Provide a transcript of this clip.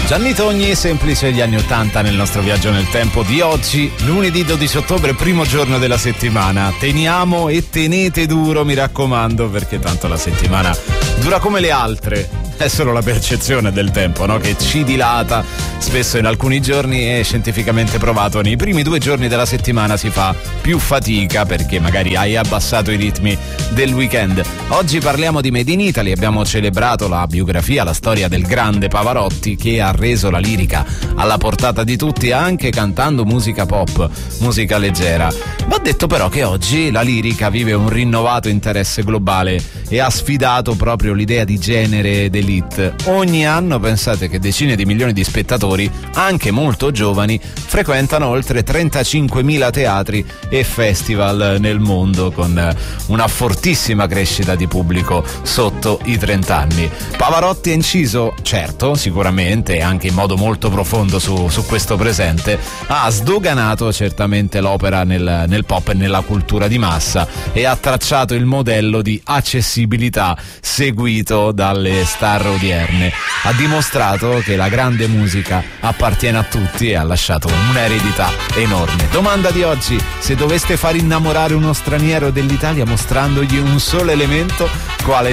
Gianni Togni, semplice gli anni 80 nel nostro viaggio nel tempo di oggi, lunedì 12 ottobre, primo giorno della settimana. Teniamo e tenete duro, mi raccomando, perché tanto la settimana dura come le altre. È solo la percezione del tempo, no? Che ci dilata spesso in alcuni giorni. È scientificamente provato, nei primi 2 giorni della settimana si fa più fatica perché magari hai abbassato i ritmi del weekend. Oggi parliamo di Made in Italy, abbiamo celebrato la biografia, la storia del grande Pavarotti che ha reso la lirica alla portata di tutti anche cantando musica pop, musica leggera. Va detto però che oggi la lirica vive un rinnovato interesse globale e ha sfidato proprio l'idea di genere dell'hit. Ogni anno pensate che decine di milioni di spettatori, anche molto giovani, frequentano oltre 35.000 teatri e festival nel mondo, con una fortissima crescita di pubblico sotto i 30 anni. Pavarotti ha inciso, certo, sicuramente, anche in modo molto profondo su questo presente, ha sdoganato certamente l'opera nel pop e nella cultura di massa e ha tracciato il modello di accessibilità seguito dalle star odierne. Ha dimostrato che la grande musica appartiene a tutti e ha lasciato un'eredità enorme. Domanda di oggi: se doveste far innamorare uno straniero dell'Italia mostrandogli un solo elemento, quale